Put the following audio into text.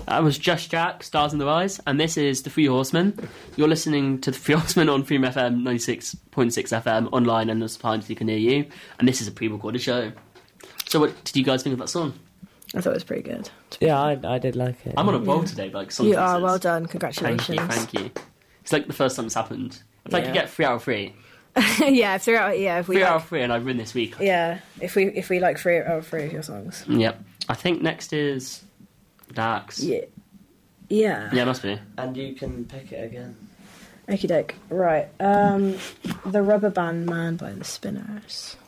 That was Just Jack, Stars in the Rise, and this is The Three Horsemen. You're listening to The Three Horsemen on Freedom FM 96.6 FM, online and sometimes you can hear you, and this is a pre-recorded show. So what did you guys think of that song? I thought it was pretty good. Yeah, I did like it. I'm on a roll today, like song You pieces. are, well done, congratulations. Thank you. It's like the first time it's happened. If I could get 3 out of 3. Yeah, if 3 out of 3 and I win this week. Yeah, if we like 3 out of 3 of your songs. Yep. I think next is Dax. Yeah. Yeah, it must be. And you can pick it again. Okie doke. Right. The Rubber Band Man by the Spinners.